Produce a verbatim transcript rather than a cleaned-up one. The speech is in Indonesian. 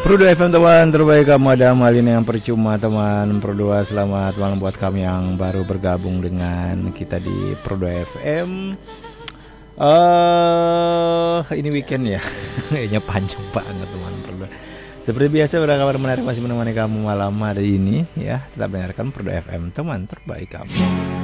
Prodo F M teman terbaik, kamu ada malin yang percuma teman. Prodo, selamat malam buat kami yang baru bergabung dengan kita di Prodo F M. Uh, ini weekend ya, kayaknya panjang banget teman Prodo. Seperti biasa, udah kabar menarik masih menemani kamu malam hari ini ya. Tetap dengarkan Prodo F M teman terbaik kamu.